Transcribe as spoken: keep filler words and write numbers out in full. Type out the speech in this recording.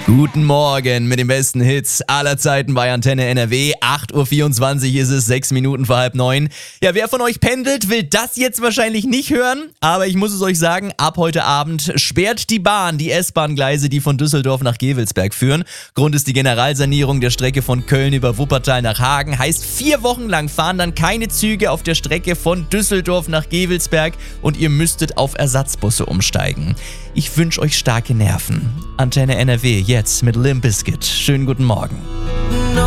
Guten Morgen mit den besten Hits aller Zeiten bei Antenne N R W. acht Uhr vierundzwanzig ist es, sechs Minuten vor halb neun. Ja, wer von euch pendelt, will das jetzt wahrscheinlich nicht hören. Aber ich muss es euch sagen, ab heute Abend sperrt die Bahn die S-Bahn-Gleise, die von Düsseldorf nach Gevelsberg führen. Grund ist die Generalsanierung der Strecke von Köln über Wuppertal nach Hagen. Heißt, vier Wochen lang fahren dann keine Züge auf der Strecke von Düsseldorf nach Gevelsberg und ihr müsstet auf Ersatzbusse umsteigen. Ich wünsche euch starke Nerven. Antenne N R W jetzt mit Limp Bizkit. Schönen guten Morgen.